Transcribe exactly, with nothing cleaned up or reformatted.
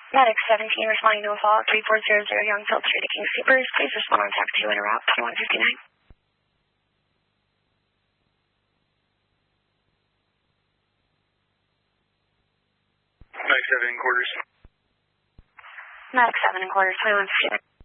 Medic seventeen responding to a call three four zero zero Youngfield Street at King Supers. Please respond on tap two and route twenty-one fifty-nine. Medic seven in quarters. Medic seven in quarters, twenty-one fifty-nine.